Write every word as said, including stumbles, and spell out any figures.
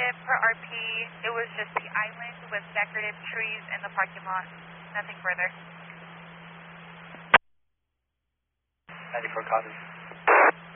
it per R P. It was just the island with decorative trees in the parking lot. Nothing further. ninety-four copies.